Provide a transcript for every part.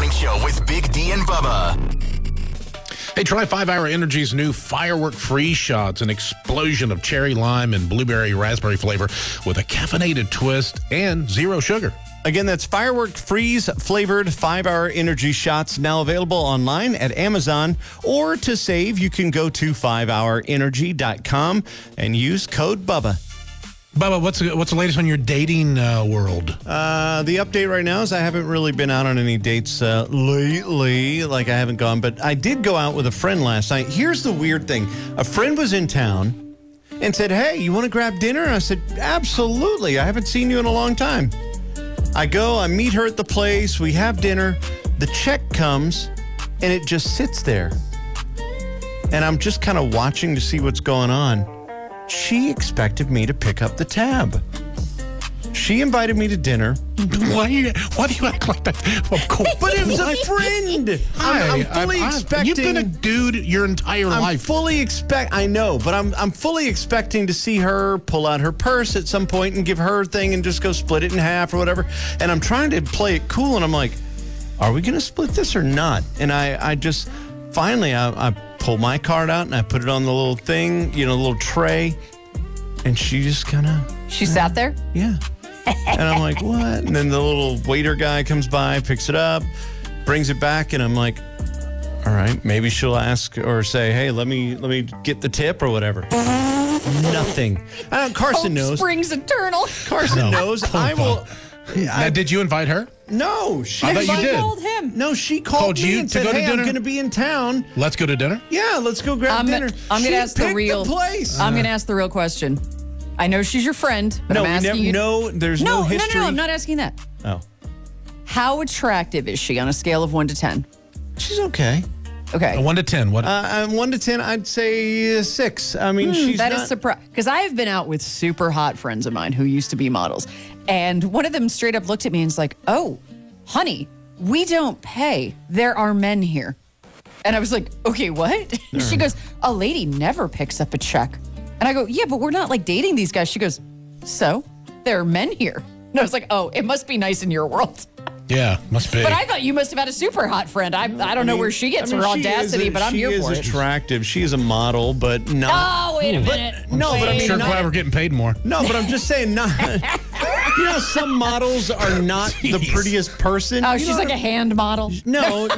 Morning Show with Big D and Bubba. Hey, try 5 Hour Energy's new Firework Freeze Shots, an explosion of cherry, lime, and blueberry raspberry flavor with a caffeinated twist and zero sugar. Again, that's Firework Freeze flavored 5 Hour Energy Shots, now available online at Amazon. Or to save, you can go to 5hourenergy.com and use code BUBBA. Bubba, what's the latest on your dating world? The update right now is I haven't really been out on any dates lately. Like, I haven't gone, but I did go out with a friend last night. Here's the weird thing. A friend was in town and said, hey, you want to grab dinner? And I said, absolutely. I haven't seen you in a long time. I go, I meet her at the place. We have dinner. The check comes, and it just sits there. And I'm just kind of watching to see what's going on. She expected me to pick up the tab. She invited me to dinner. Why do you act like that? Of course. But it was a friend. I'm fully expecting. You've been a dude your entire life. I know, but I'm fully expecting to see her pull out her purse at some point and give her thing and just go split it in half or whatever. And I'm trying to play it cool, and I'm like, are we going to split this or not? And I just, finally, I pulled my card out and I put it on the little thing, the little tray. And she just kind of... She sat there? Yeah. And I'm like, what? And then the little waiter guy comes by, picks it up, brings it back, and I'm like, all right, maybe she'll ask or say, hey, let me get the tip or whatever. Nothing. Carson knows. Springs eternal. Carson knows. I will... Now, did you invite her? No. I thought you did. Called him. No, she called me you and to said, go to hey, dinner? I'm going to be in town. Let's go to dinner? Yeah, let's go grab dinner. I'm going to ask the real place. I'm going to ask the real question. I know she's your friend, but I'm asking you. There's no history. No, I'm not asking that. Oh. How attractive is she on a scale of 1 to 10? She's okay. Okay. 1 to 10. What? 1 to 10, I'd say 6. I mean, she's that not... is surprising. Because I have been out with super hot friends of mine who used to be models. And one of them straight up looked at me and was like, oh, honey, we don't pay. There are men here. And I was like, okay, what? And she goes, a lady never picks up a check. And I go, yeah, but we're not like dating these guys. She goes, so there are men here. And I was like, oh, it must be nice in your world. Yeah, must be. But I thought you must have had a super hot friend. I don't know where she gets her audacity, but I'm here for it. She is attractive. She is a model, but not. Oh, wait a minute. But I'm sure glad we're getting paid more. No, but I'm just saying, not. Some models are not the prettiest person. Oh, she's like a hand model. No.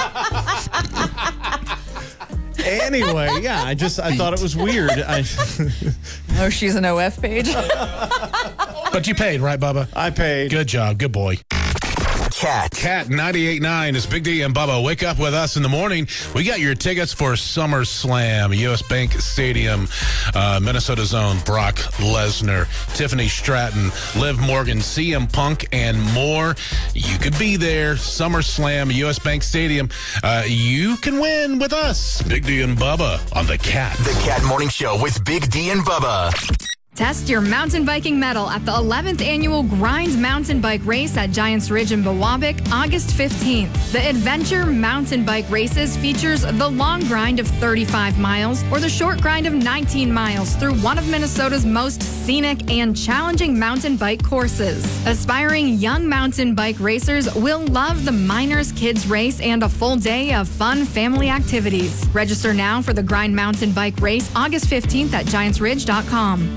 Anyway, yeah, I thought it was weird. Oh, she's an OF page. But you paid, right, Bubba? I paid. Good job. Good boy. Cat 98.9 is Big D and Bubba. Wake up with us in the morning. We got your tickets for SummerSlam, U.S. Bank Stadium, Minnesota's own Brock Lesnar, Tiffany Stratton, Liv Morgan, CM Punk, and more. You could be there. SummerSlam, U.S. Bank Stadium. You can win with us. Big D and Bubba on the Cat. The Cat Morning Show with Big D and Bubba. Test your mountain biking mettle at the 11th annual Grind Mountain Bike Race at Giants Ridge in Biwabik, August 15th. The Adventure Mountain Bike Races features the long grind of 35 miles or the short grind of 19 miles through one of Minnesota's most scenic and challenging mountain bike courses. Aspiring young mountain bike racers will love the Miners Kids Race and a full day of fun family activities. Register now for the Grind Mountain Bike Race, August 15th at GiantsRidge.com.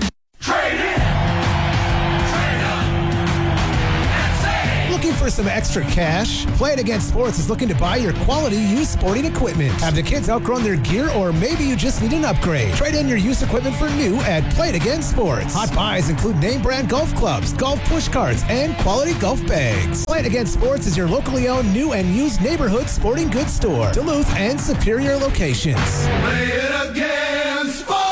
Looking for some extra cash? Play It Again Sports is looking to buy your quality used sporting equipment. Have the kids outgrown their gear, or maybe you just need an upgrade? Trade in your used equipment for new at Play It Again Sports. Hot buys include name brand golf clubs, golf push carts, and quality golf bags. Play It Again Sports is your locally owned new and used neighborhood sporting goods store. Duluth and Superior locations. Play It Again Sports!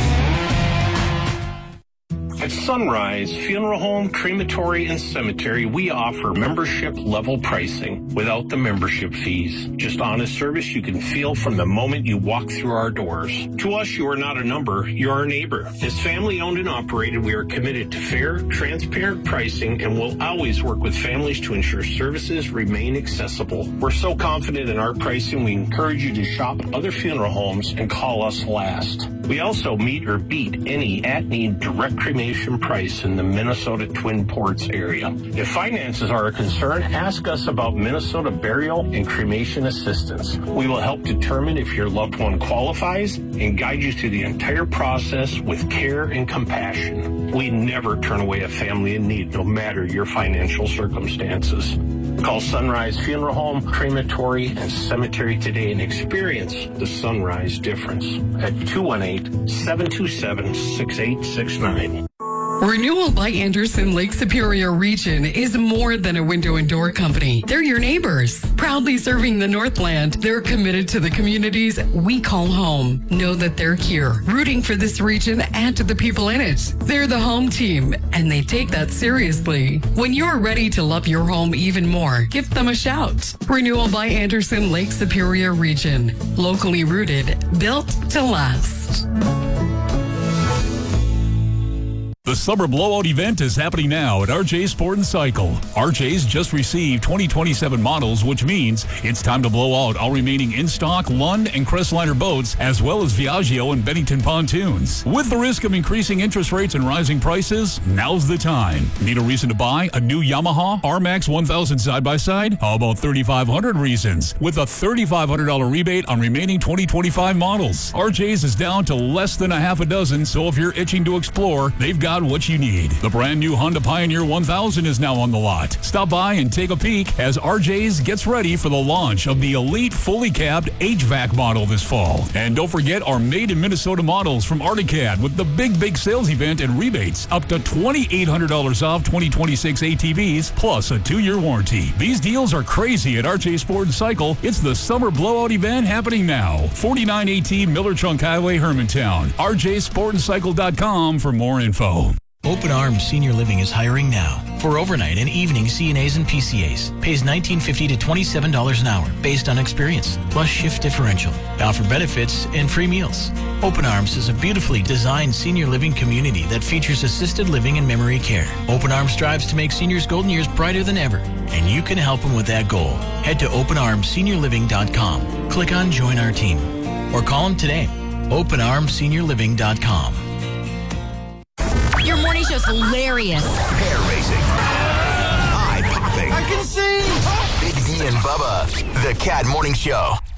At Sunrise Funeral Home, Crematory, and Cemetery, we offer membership-level pricing without the membership fees. Just honest service you can feel from the moment you walk through our doors. To us, you are not a number, you're our neighbor. As family-owned and operated, we are committed to fair, transparent pricing and will always work with families to ensure services remain accessible. We're so confident in our pricing, we encourage you to shop other funeral homes and call us last. We also meet or beat any at-need direct cremation price in the Minnesota Twin Ports area. If finances are a concern, ask us about Minnesota burial and cremation assistance. We will help determine if your loved one qualifies and guide you through the entire process with care and compassion. We never turn away a family in need, no matter your financial circumstances. Call Sunrise Funeral Home, Crematory, and Cemetery today and experience the Sunrise difference at 218-727-6869. Renewal by Anderson Lake Superior Region is more than a window and door company. They're your neighbors. Proudly serving the Northland, they're committed to the communities we call home. Know that they're here, rooting for this region and to the people in it. They're the home team, and they take that seriously. When you're ready to love your home even more, give them a shout. Renewal by Anderson Lake Superior Region. Locally rooted, built to last. The Summer Blowout event is happening now at RJ Sport and Cycle. RJ's just received 2027 models, which means it's time to blow out all remaining in-stock Lund and Crestliner boats, as well as Viaggio and Bennington pontoons. With the risk of increasing interest rates and rising prices, now's the time. Need a reason to buy a new Yamaha RMAX 1000 side-by-side? How about 3,500 reasons? With a $3,500 rebate on remaining 2025 models. RJ's is down to less than a half a dozen, so if you're itching to explore, they've got what you need. The brand new Honda Pioneer 1000 is now on the lot. Stop by and take a peek as RJ's gets ready for the launch of the Elite fully cabbed HVAC model this fall. And don't forget our made in Minnesota models from Articad with the big sales event and rebates up to $2,800 off 2026 ATVs plus a 2-year warranty. These deals are crazy at RJ Sport and Cycle. It's the Summer Blowout event happening now. 4918 Miller Trunk Highway, Hermantown. RJSportandCycle.com for more info. Open Arms Senior Living is hiring now for overnight and evening CNAs and PCAs. Pays $19.50 to $27 an hour based on experience, plus shift differential. They offer benefits and free meals. Open Arms is a beautifully designed senior living community that features assisted living and memory care. Open Arms strives to make seniors' golden years brighter than ever, and you can help them with that goal. Head to openarmsseniorliving.com. Click on Join Our Team or call them today. openarmsseniorliving.com. Your morning show's hilarious. Hair raising. Eye popping. I can see. Big D and Bubba, the Cat Morning Show.